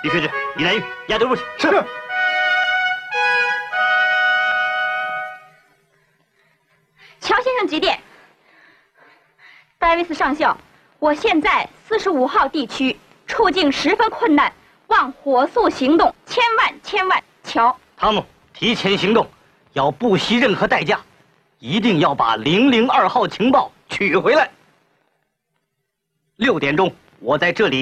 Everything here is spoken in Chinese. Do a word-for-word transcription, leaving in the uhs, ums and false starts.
李学志、李南玉，押队入去。 是。 乔先生几点？戴维斯上校，我现在四十五号地区，处境十分困难，望火速行动，千万千万。乔， 汤姆，提前行动，要不惜任何代价，一定要把零零二号情报取回来。六点钟，我在这里。